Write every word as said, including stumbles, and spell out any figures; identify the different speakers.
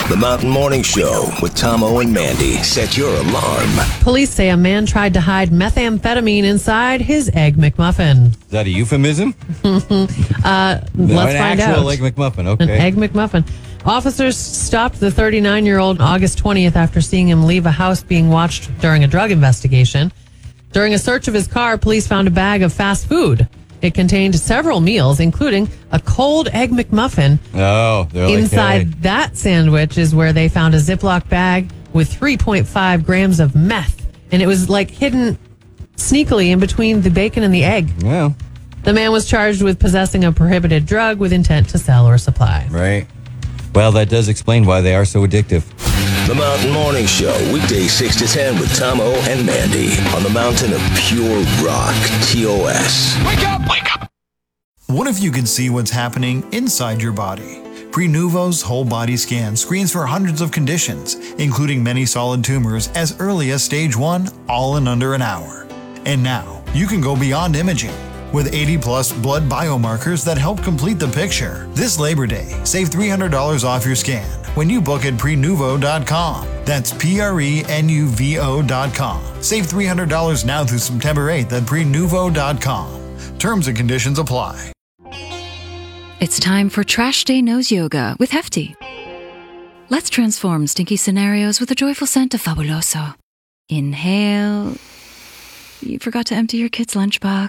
Speaker 1: The Mountain Morning Show with Tomo and Mandy. Set your alarm.
Speaker 2: Police say a man tried to hide methamphetamine inside his Egg McMuffin.
Speaker 3: Is that a euphemism?
Speaker 2: uh,
Speaker 3: No,
Speaker 2: let's
Speaker 3: an
Speaker 2: find
Speaker 3: actual
Speaker 2: out.
Speaker 3: Egg McMuffin,
Speaker 2: An
Speaker 3: okay.
Speaker 2: Egg McMuffin. Officers stopped the thirty-nine-year-old August twentieth after seeing him leave a house being watched during a drug investigation. During a search of his car, police found a bag of fast food. It contained several meals, including a cold Egg McMuffin.
Speaker 3: Oh, they're like,
Speaker 2: Inside
Speaker 3: hey.
Speaker 2: that sandwich is where they found a Ziploc bag with three point five grams of meth. And it was like hidden sneakily in between the bacon and the egg.
Speaker 3: Yeah,
Speaker 2: The man was charged with possessing a prohibited drug with intent to sell or supply.
Speaker 3: right. Well, that does explain why they are so addictive.
Speaker 1: The Mountain Morning Show, weekdays six to ten with Tomo and Mandy on the mountain of pure rock, T O S.
Speaker 4: Wake up! Wake up!
Speaker 5: What if you could see what's happening inside your body? Prenuvo's whole body scan screens for hundreds of conditions, including many solid tumors as early as stage one, all in under an hour. And now, you can go beyond imaging with eighty plus blood biomarkers that help complete the picture. This Labor Day, save three hundred dollars off your scan when you book at prenuvo dot com. That's P R E N U V O dot com. Save three hundred dollars now through September eighth at prenuvo dot com. Terms and conditions apply.
Speaker 6: It's time for Trash Day Nose Yoga with Hefty. Let's transform stinky scenarios with a joyful scent of Fabuloso. Inhale. You forgot to empty your kid's lunchbox.